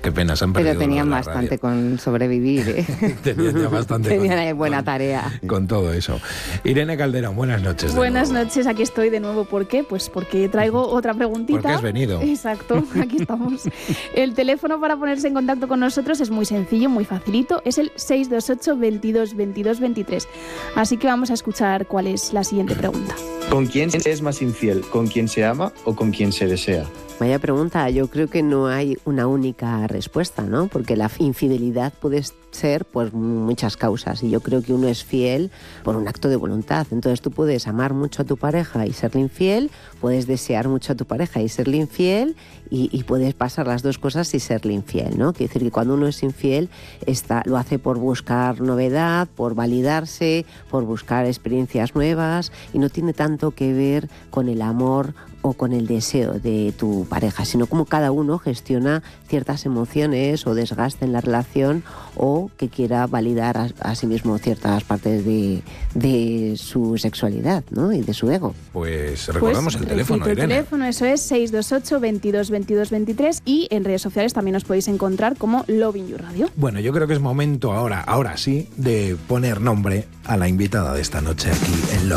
Qué pena, se han perdido. Pero tenían la bastante radio. con sobrevivir, ¿eh? Tenían ya bastante. Tenían buena tarea. Con todo eso. Irene Calderón, buenas noches. de Buenas nuevo. noches, aquí estoy de nuevo. ¿Por qué? Pues porque traigo otra preguntita. Porque has venido. Exacto, aquí estamos. El teléfono para ponerse en contacto con nosotros es muy sencillo, muy facilito. Es el 628 22 22 23. Así que vamos a escuchar cuál es la siguiente pregunta. ¿Con quién se es más infiel? ¿Con quién se ama o con quién se desea? Vaya pregunta, yo creo que no hay una única respuesta, ¿no? Porque la infidelidad puede ser por muchas causas y yo creo que uno es fiel por un acto de voluntad. Entonces tú puedes amar mucho a tu pareja y serle infiel, puedes desear mucho a tu pareja y serle infiel y puedes pasar las dos cosas y serle infiel, ¿no? Quiere decir que cuando uno es infiel lo hace por buscar novedad, por validarse, por buscar experiencias nuevas y no tiene tanto que ver con el amor o con el deseo de tu pareja, sino como cada uno gestiona ciertas emociones o desgaste en la relación o que quiera validar a sí mismo ciertas partes de su sexualidad, ¿no? Y de su ego. Pues recordamos el teléfono, repito, Irene. El teléfono, eso es 628 22 22 23 y en redes sociales también os podéis encontrar como Lovin You Radio. Bueno, yo creo que es momento ahora sí, de poner nombre a la invitada de esta noche aquí en